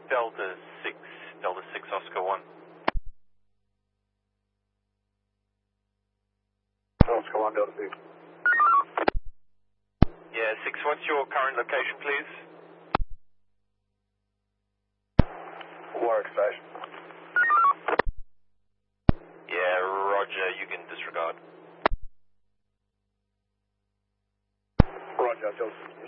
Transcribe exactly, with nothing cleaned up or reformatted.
Delta six, Delta six Oscar one. Oscar one, Delta six. Yeah, six, what's your current location, please? Warwick Station. Yeah, roger, you can disregard. Roger, Delta.